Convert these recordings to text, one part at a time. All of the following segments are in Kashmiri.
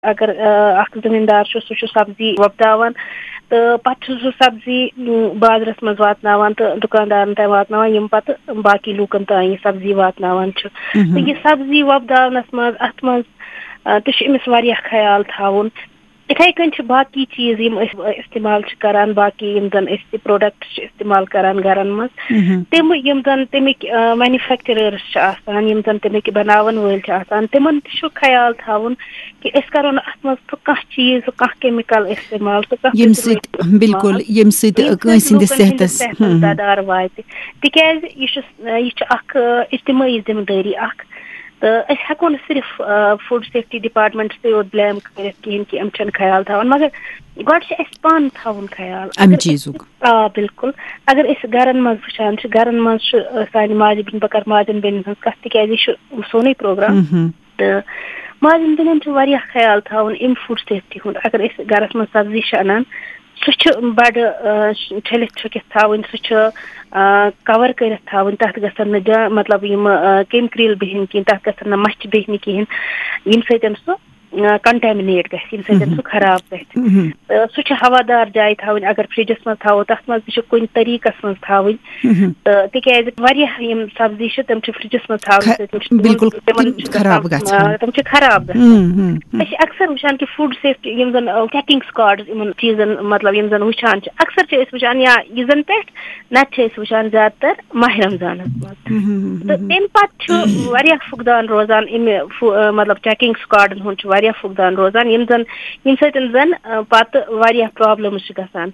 अगर अख जमींदार सह सब्जी वपदावान तो पे सह सब्जी बाजरस मज वातनावान तो दुकानदारन तक वातनावान यम पत बाकी लूकन ताई सब्जी वातनावान तो यह सब्जी वपदावनस मज अत मज तो अमिस वारियाह ख्याल थाउन। इथे कन बाकी चीज इस्तेमाल करान बाकी प्रोडक्ट इस्तेमाल करान गरन मज तम तमिक मैन्युफैक्चरर्स यम जन तमिक बनावन वल तिमन ख्याल थाउन कि अस करो अत मज कह चीज कह केमिकल इस्तेमाल बिल्कुल दादार वात तिकाज यह इज्तिमाई जिम्मेदारी तो हेको न सिर्फ फूड सेफ्टी डिपार्टमेंट से ब्लेम कर कहें कि अम ख्याल थावन मगर गोड पान थावन ख्याल बिल्कुल अगर इस गरन मज वुचान गरन मज सान माज बन बकर माजन बेन कथ तिकाज सोन प्रोग्राम तो माजन बेन ख्याल थावन इन फूड सेफ्टी हुंद अगर इस गरस मज सब्जी अनान सह बड़ छलित छुकित थावन सह कवर कर थावन तथ गसन मतलब केम क्रील बहन कहें तथ गसन मच बहन कहें यम सह कंटेमिनेट गम खराब गह सह हवादार जाय थावन अगर फ्रिजस मज थो तथ मज कुन तरीकस मज थावन तिकाज सब्जी तम फ्रिजस मज खराब अक्सर वुचान कि फूड सेफ्टी चेकिंग स्क्वाड्स इन चीजन मतलब यम वुचान अक्सर वुचान या ईजन पे नत वुचान ज्यादातर माह रमजान मज तो तम पे फुकदान रोजान मतलब चेकिंग स्क्वाडन हुंद फुकदान रोजान यम सन पत प्रॉब्लम्स गसान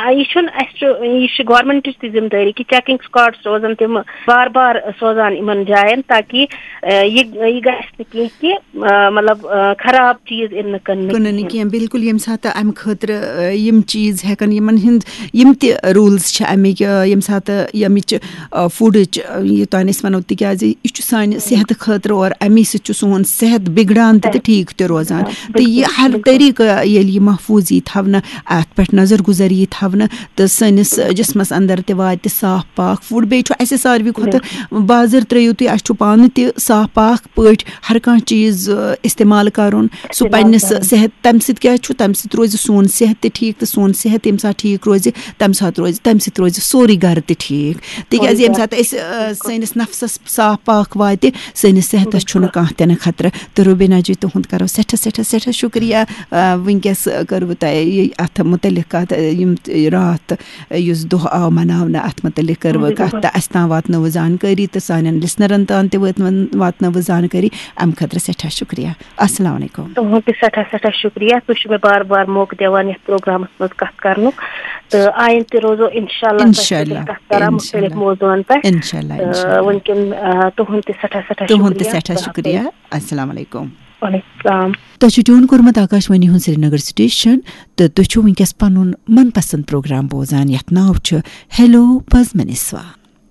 यह गवर्नमेंट जिम्मेदारी कि चेकिंग स्क्वाड्स रोजान तम बार बार सोजान इन जायन ताकि यह कि मतलब खराब चीज इन कह बिल्कुल यम सात अम खतर यम चीज हेकन यम रूल्स अमिक यम सात यमिच फूड तन वनो तिकाज यह सान सेहत खतर और अमी सोन सेहत बिगड़ान तो ठीक तो रोजान तो यह हर तरीक़ ये महफूज यी थवन अत पे नजर गुजर यी थवन तो सनिस जिस्मस अंदर वात साफ पाक फूड बे सारवी खुद बाजर त्रो तुम अस पान साफ पाक पे हर कह चीज इस्तेमाल करुन सह पन्निस सेहत तम सत रोज सोन सेहत ठीक तो सोन सेहत यम सात ठीक रोज तम सत रोज सोरी गर ठीक तिकाज यम सात सनिस नफ्सस साफ पाक वात सनिस सेहतस कह तन खतर तो रुबीना जी तुहद करो सठा शुक्रिया वनकस कर अत मुतलिक कत रात इस दह आव मनावन अत मुतलिक कर कत अस तान वातनव जानकारी तो सान लिसनरन तान वातनव जानकारी अम खतर सठा शुक्रिया। अस्सलाम वालेकुम। तुहद सठा शुक्रिया तुम बार बार मौक दिवान प्रोग्राम मज कत कर तो आयन तो रोजो इंशाल्लाह मुख्तलिफ मौजून पे वनकन तुहद सठा शुक्रिया। अस्सलाम वालेकुम। तुम कोर्मत आकाशवाणी हुंद श्रीनगर स्टेशन तो तुम वनकस पनुन मन पसंद प्रोग्राम बोजान यथ नाव हेलो बज़मनिस्वा।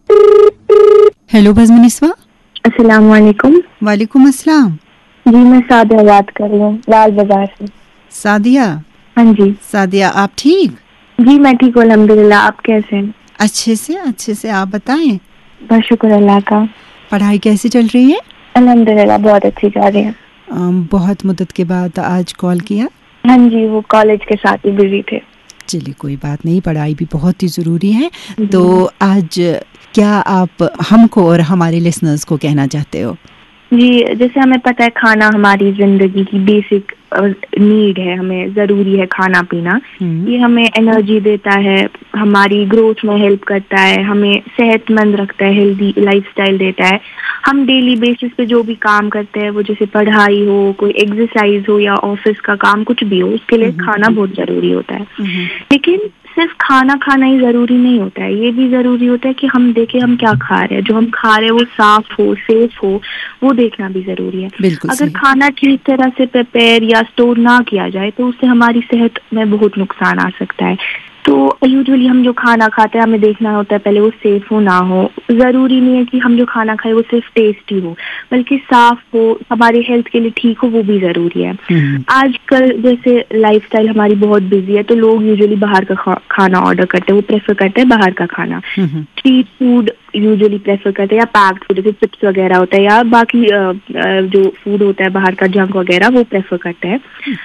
हेलो बज़मनिस्वा। अस्सलाम वालेकुम। वालेकुम अस्सलाम। जी मैं सादिया बात कर रही हूँ लाल बाजार से। सादिया? हाँ जी। सादिया आप ठीक? जी मैं ठीक हूँ अल्हम्दुलिल्लाह, आप कैसे हैं? अच्छे से आप बताएं। बस शुक्र अल्लाह का। पढ़ाई कैसी चल रही है? अल्हम्दुलिल्लाह बहुत अच्छी जा रही है। बहुत मुद्दत के बाद आज कॉल किया? हाँ जी वो कॉलेज के साथ ही बिजी थे। चलिए कोई बात नहीं, पढ़ाई भी बहुत ही ज़रूरी है। तो आज क्या आप हमको और हमारे लिसनर्स को कहना चाहते हो? जी जैसे हमें पता है खाना हमारी जिंदगी की बेसिक नीड है, हमें ज़रूरी है खाना पीना। ये हमें एनर्जी देता है, हमारी ग्रोथ में हेल्प करता है, हमें सेहतमंद रखता है, हेल्दी लाइफस्टाइल देता है। हम डेली बेसिस पे जो भी काम करते हैं वो जैसे पढ़ाई हो, कोई एक्सरसाइज हो या ऑफिस का काम कुछ भी हो, उसके लिए खाना बहुत ज़रूरी होता है। लेकिन सिर्फ खाना खाना ही ज़रूरी नहीं होता है, ये भी ज़रूरी होता है कि हम देखें हम क्या खा रहे हैं, जो हम खा रहे हैं वो साफ हो, सेफ हो, वो देखना भी ज़रूरी है। अगर खाना ठीक तरह से प्रिपेयर या स्टोर ना किया जाए तो उससे हमारी सेहत में बहुत नुकसान आ सकता है। तो यूजुअली हम जो खाना खाते हैं हमें देखना होता है पहले वो सेफ हो ना हो। ज़रूरी नहीं है कि हम जो खाना खाए वो सिर्फ टेस्टी हो, बल्कि साफ हो, हमारी हेल्थ के लिए ठीक हो, वो भी ज़रूरी है। आजकल जैसे लाइफस्टाइल हमारी बहुत बिजी है तो लोग यूजुअली बाहर का खाना ऑर्डर करते हैं, वो प्रेफर करते हैं बाहर का खाना। स्ट्रीट फूड यूजुअली प्रेफर करते हैं या पैक्ड फूड जैसे चिप्स वगैरह होता है या बाकी जो फूड होता है बाहर का जंक वगैरह वो प्रेफर करते हैं।